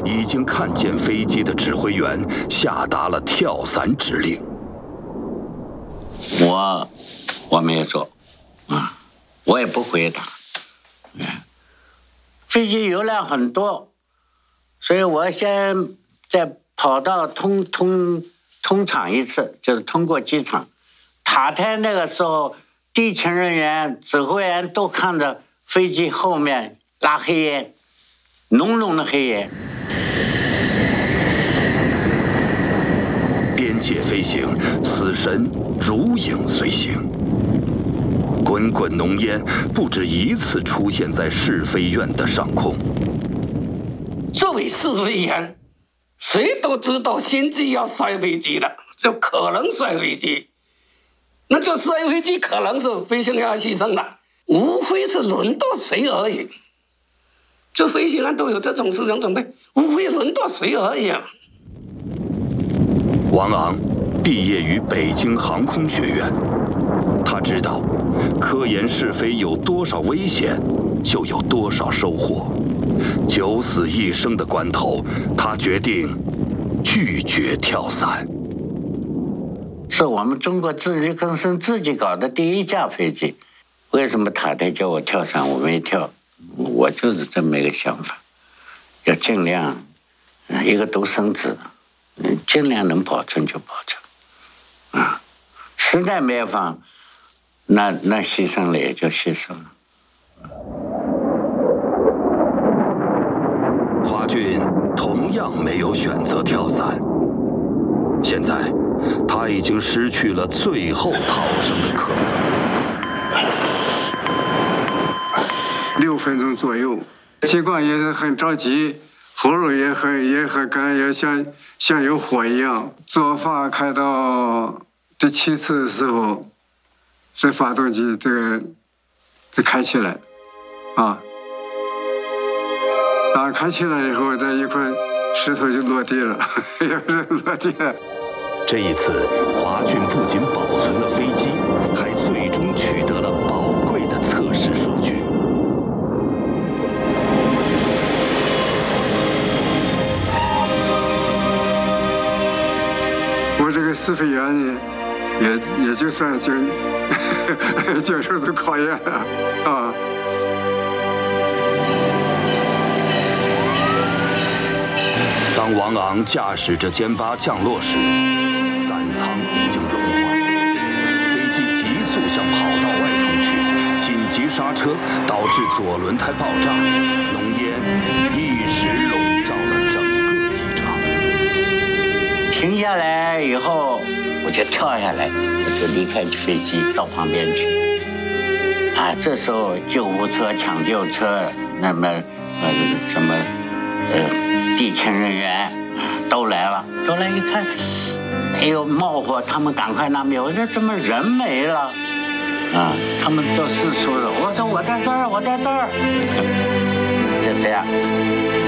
已经看见飞机的指挥员下达了跳伞指令。 我没有做，我也不回答。飞机油量很多，所以我先再跑到通场一次，就是通过机场。塔台那个时候，地勤人员、指挥员都看着飞机后面拉黑烟，浓浓的黑烟。 边界飞行，死神如影随形。滚滚浓烟不止一次出现在试飞院的上空。 作为试飞员，谁都知道先机要摔飞机的，就可能摔飞机。那就摔飞机可能是飞行员要牺牲了，无非是轮到谁而已。这飞行员都有这种事情准备，无非轮到谁而已。 王昂毕业于北京航空学院，他知道科研试飞有多少危险，就有多少收获。九死一生的关头，他决定拒绝跳伞。 是我们中国自力更生自己搞的第一架飞机。为什么塔台叫我跳伞，我没跳？我就是这么一个想法，要尽量一个独生子，尽量能保存就保存。实在没办法，那牺牲了也就牺牲了。 华俊同样没有选择跳伞。现在他已经失去了最后逃生的可能。 6分钟左右，尽管也是很着急，喉咙也很干，也像有火一样。做法开到第7次的时候，这发动机这开起来，开起来以后，这一块石头就落地了，也是落地了。 这一次，华俊不仅保存了飞机，还最终取得了宝贵的测试数据。 我这个试飞员呢，也就算接受这考验了当王昂驾驶着歼8降落时，伞舱已经融化，飞机急速向跑道外冲去，紧急刹车导致左轮胎爆炸，浓烟一时笼罩了整个机场。 停下来以后，我就跳下来，我就离开飞机到旁边去。这时候救护车、抢救车，那么什么地勤人员都来了，都来一看，哎呦冒火，他们赶快拿灭火。我说怎么人没了？他们都四处了。我说我在这儿，就这样。